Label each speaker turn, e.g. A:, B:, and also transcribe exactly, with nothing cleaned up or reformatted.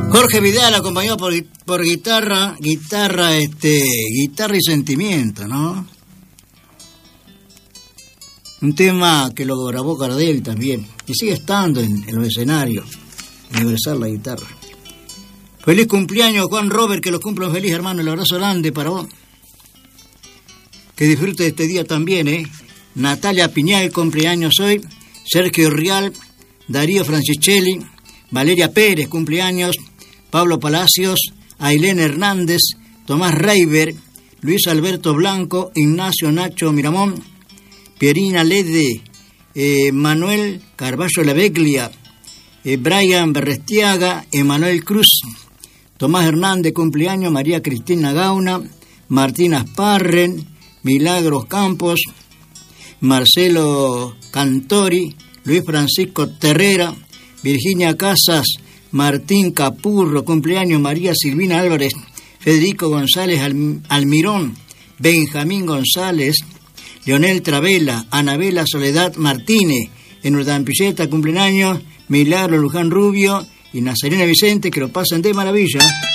A: Jorge Vidal acompañado por, por guitarra, guitarra, este, guitarra y sentimiento, ¿no? Un tema que lo grabó Gardel también, y sigue estando en, en los escenarios, universal la guitarra. Feliz cumpleaños, Juan Robert, que lo cumplan feliz, hermano, el abrazo grande para vos. Que disfrute de este día también, ¿eh? Natalia Piñal, cumpleaños hoy, Sergio Rial, Darío Francischelli, Valeria Pérez, cumpleaños, Pablo Palacios, Ailén Hernández, Tomás Reiber, Luis Alberto Blanco, Ignacio Nacho Miramón, Pierina Lede, eh, Manuel Carballo Laveglia, eh, Brian Berrestiaga, Emanuel Cruz, Tomás Hernández, cumpleaños, María Cristina Gauna, Martina Sparren, Milagros Campos, Marcelo Cantori, Luis Francisco Terrera, Virginia Casas, Martín Capurro, cumpleaños, María Silvina Álvarez, Federico González Almirón, Benjamín González, Leonel Travela, Anabela Soledad Martínez, en Urdampilleta, cumpleaños, Milagro Luján Rubio y Nazarena Vicente, que lo pasen de maravilla.